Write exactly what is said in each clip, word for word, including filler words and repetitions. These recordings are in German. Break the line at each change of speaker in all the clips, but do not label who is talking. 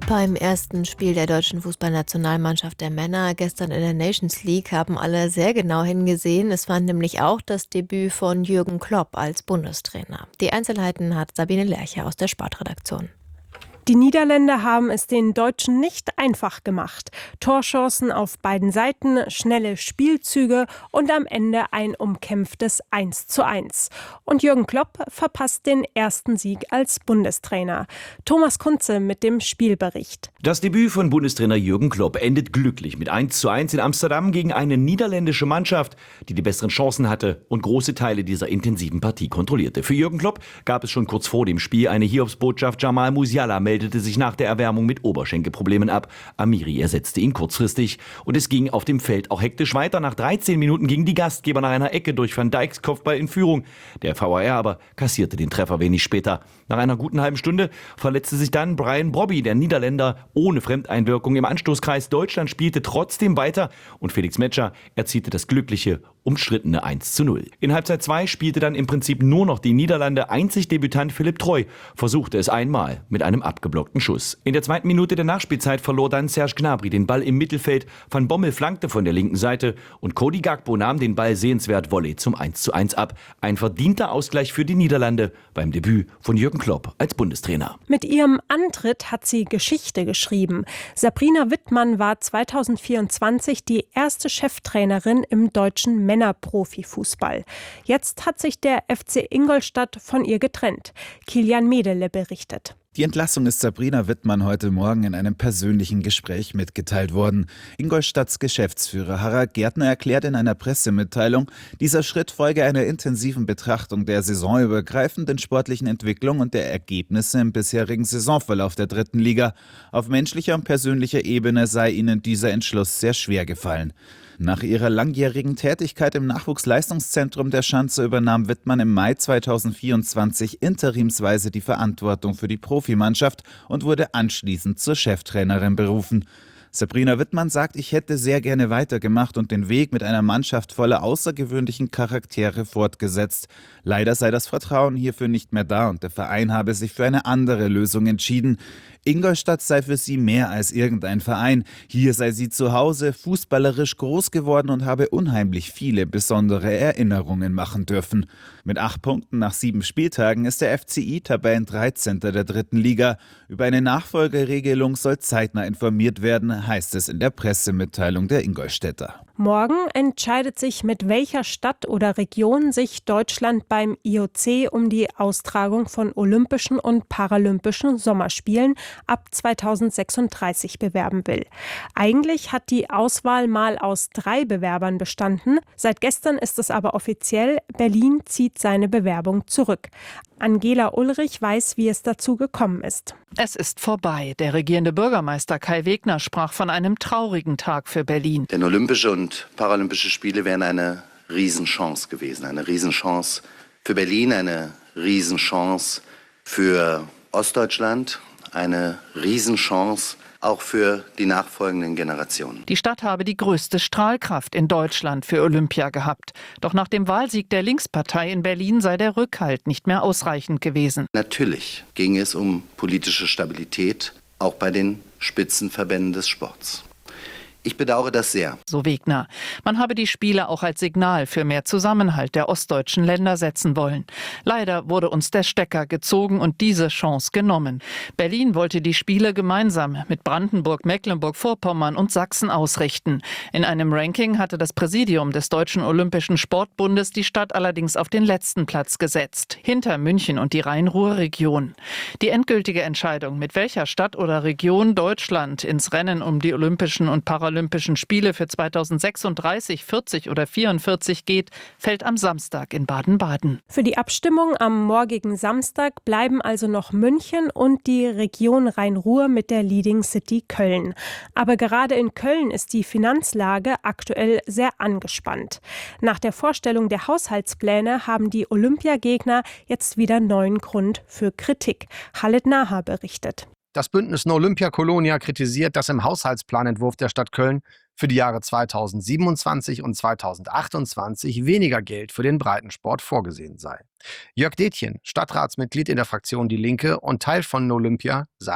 Beim ersten Spiel der deutschen Fußballnationalmannschaft der Männer gestern in der Nations League haben alle sehr genau hingesehen. Es war nämlich auch das Debüt von Jürgen Klopp als Bundestrainer. Die Einzelheiten hat Sabine Lerche aus der Sportredaktion.
Die Niederländer haben es den Deutschen nicht einfach gemacht. Torchancen auf beiden Seiten, schnelle Spielzüge und am Ende ein umkämpftes eins zu eins. Und Jürgen Klopp verpasst den ersten Sieg als Bundestrainer. Thomas Kunze mit dem Spielbericht.
Das Debüt von Bundestrainer Jürgen Klopp endet glücklich mit eins zu eins in Amsterdam gegen eine niederländische Mannschaft, die die besseren Chancen hatte und große Teile dieser intensiven Partie kontrollierte. Für Jürgen Klopp gab es schon kurz vor dem Spiel eine Hiobsbotschaft. Jamal Musiala meldete sich nach der Erwärmung mit Oberschenkelproblemen ab. Amiri ersetzte ihn kurzfristig und es ging auf dem Feld auch hektisch weiter. Nach dreizehn Minuten gingen die Gastgeber nach einer Ecke durch Van Dijks Kopfball in Führung. Der V A R aber kassierte den Treffer wenig später. Nach einer guten halben Stunde verletzte sich dann Brian Brobby, der Niederländer, ohne Fremdeinwirkung im Anstoßkreis. Deutschland spielte trotzdem weiter und Felix Metscher erzielte das glückliche, umstrittene eins zu null. In Halbzeit zwei spielte dann im Prinzip nur noch die Niederlande. Einzig Debütant Philipp Troy versuchte es einmal mit einem abgeblockten Schuss. In der zweiten Minute der Nachspielzeit verlor dann Serge Gnabry den Ball im Mittelfeld. Van Bommel flankte von der linken Seite und Cody Gakpo nahm den Ball sehenswert Volley zum eins zu eins ab. Ein verdienter Ausgleich für die Niederlande beim Debüt von Jürgen Klopp als Bundestrainer.
Mit ihrem Antritt hat sie Geschichte geschrieben. Sabrina Wittmann war zweitausendvierundzwanzig die erste Cheftrainerin im deutschen Männerprofifußball. Jetzt hat sich der F C Ingolstadt von ihr getrennt. Kilian Medele berichtet.
Die Entlassung ist Sabrina Wittmann heute Morgen in einem persönlichen Gespräch mitgeteilt worden. Ingolstadts Geschäftsführer Harald Gärtner erklärt in einer Pressemitteilung, dieser Schritt folge einer intensiven Betrachtung der saisonübergreifenden sportlichen Entwicklung und der Ergebnisse im bisherigen Saisonverlauf der dritten Liga. Auf menschlicher und persönlicher Ebene sei ihnen dieser Entschluss sehr schwer gefallen. Nach ihrer langjährigen Tätigkeit im Nachwuchsleistungszentrum der Schanze übernahm Wittmann im Mai zweitausendvierundzwanzig interimsweise die Verantwortung für die Profimannschaft und wurde anschließend zur Cheftrainerin berufen. Sabrina Wittmann sagt, ich hätte sehr gerne weitergemacht und den Weg mit einer Mannschaft voller außergewöhnlichen Charaktere fortgesetzt. Leider sei das Vertrauen hierfür nicht mehr da und der Verein habe sich für eine andere Lösung entschieden. Ingolstadt sei für sie mehr als irgendein Verein. Hier sei sie zu Hause, fußballerisch groß geworden und habe unheimlich viele besondere Erinnerungen machen dürfen. Mit acht Punkten nach sieben Spieltagen ist der F C I Tabellendreizehnter der dritten Liga. Über eine Nachfolgeregelung soll zeitnah informiert werden, heißt es in der Pressemitteilung der Ingolstädter.
Morgen entscheidet sich, mit welcher Stadt oder Region sich Deutschland beim I O C um die Austragung von Olympischen und Paralympischen Sommerspielen ab zweitausendsechsunddreißig bewerben will. Eigentlich hat die Auswahl mal aus drei Bewerbern bestanden. Seit gestern ist es aber offiziell, Berlin zieht seine Bewerbung zurück. Angela Ulrich weiß, wie es dazu gekommen ist.
Es ist vorbei. Der regierende Bürgermeister Kai Wegner sprach von einem traurigen Tag für Berlin.
Denn Olympische und Paralympische Spiele wären eine Riesenchance gewesen. Eine Riesenchance für Berlin, eine Riesenchance für Ostdeutschland, eine Riesenchance auch für die nachfolgenden Generationen.
Die Stadt habe die größte Strahlkraft in Deutschland für Olympia gehabt. Doch nach dem Wahlsieg der Linkspartei in Berlin sei der Rückhalt nicht mehr ausreichend gewesen.
Natürlich ging es um politische Stabilität, auch bei den Spitzenverbänden des Sports. Ich bedauere das sehr.
So Wegner. Man habe die Spiele auch als Signal für mehr Zusammenhalt der ostdeutschen Länder setzen wollen. Leider wurde uns der Stecker gezogen und diese Chance genommen. Berlin wollte die Spiele gemeinsam mit Brandenburg, Mecklenburg-Vorpommern und Sachsen ausrichten. In einem Ranking hatte das Präsidium des Deutschen Olympischen Sportbundes die Stadt allerdings auf den letzten Platz gesetzt, hinter München und die Rhein-Ruhr-Region. Die endgültige Entscheidung, mit welcher Stadt oder Region Deutschland ins Rennen um die Olympischen und Paralympischen Olympischen Spiele für zweitausendsechsunddreißig, vierzig oder vierundvierzig geht, fällt am Samstag in Baden-Baden.
Für die Abstimmung am morgigen Samstag bleiben also noch München und die Region Rhein-Ruhr mit der Leading City Köln. Aber gerade in Köln ist die Finanzlage aktuell sehr angespannt. Nach der Vorstellung der Haushaltspläne haben die Olympiagegner jetzt wieder neuen Grund für Kritik. Khaled Naha berichtet.
Das Bündnis No Olympia Kolonia kritisiert, dass im Haushaltsplanentwurf der Stadt Köln für die Jahre zweitausendsiebenundzwanzig und zweitausendachtundzwanzig weniger Geld für den Breitensport vorgesehen sei. Jörg Detjen, Stadtratsmitglied in der Fraktion Die Linke und Teil von No Olympia, sagt: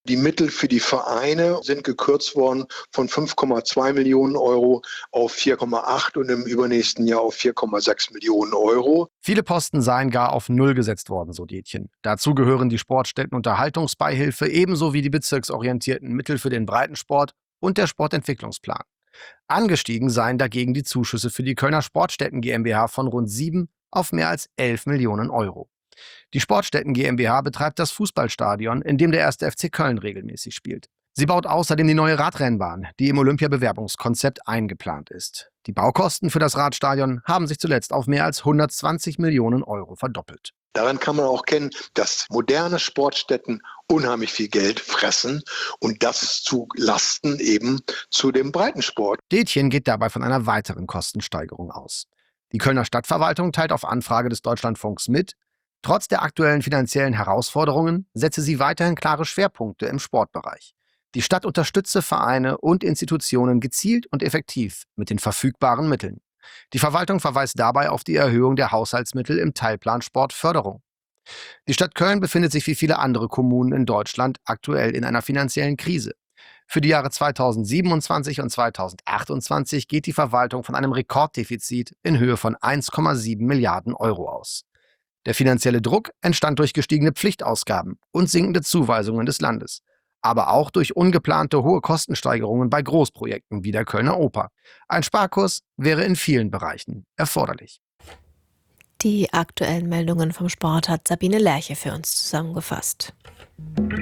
Die Mittel für die Vereine sind gekürzt worden von fünf Komma zwei Millionen Euro auf vier Komma acht und im übernächsten Jahr auf vier Komma sechs Millionen Euro.
Viele Posten seien gar auf Null gesetzt worden, so Detjen. Dazu gehören die Sportstätten-Unterhaltungsbeihilfe ebenso wie die bezirksorientierten Mittel für den Breitensport und der Sportentwicklungsplan. Angestiegen seien dagegen die Zuschüsse für die Kölner Sportstätten GmbH von rund sieben auf mehr als elf Millionen Euro. Die Sportstätten GmbH betreibt das Fußballstadion, in dem der erste F C Köln regelmäßig spielt. Sie baut außerdem die neue Radrennbahn, die im Olympia-Bewerbungskonzept eingeplant ist. Die Baukosten für das Radstadion haben sich zuletzt auf mehr als hundertzwanzig Millionen Euro verdoppelt.
Daran kann man auch kennen, dass moderne Sportstätten unheimlich viel Geld fressen und das zu Lasten eben zu dem Breitensport.
Detjen geht dabei von einer weiteren Kostensteigerung aus. Die Kölner Stadtverwaltung teilt auf Anfrage des Deutschlandfunks mit, trotz der aktuellen finanziellen Herausforderungen setze sie weiterhin klare Schwerpunkte im Sportbereich. Die Stadt unterstütze Vereine und Institutionen gezielt und effektiv mit den verfügbaren Mitteln. Die Verwaltung verweist dabei auf die Erhöhung der Haushaltsmittel im Teilplan Sportförderung. Die Stadt Köln befindet sich wie viele andere Kommunen in Deutschland aktuell in einer finanziellen Krise. Für die Jahre zweitausendsiebenundzwanzig und zweitausendachtundzwanzig geht die Verwaltung von einem Rekorddefizit in Höhe von eins Komma sieben Milliarden Euro aus. Der finanzielle Druck entstand durch gestiegene Pflichtausgaben und sinkende Zuweisungen des Landes, aber auch durch ungeplante hohe Kostensteigerungen bei Großprojekten wie der Kölner Oper. Ein Sparkurs wäre in vielen Bereichen erforderlich.
Die aktuellen Meldungen vom Sport hat Sabine Lerche für uns zusammengefasst.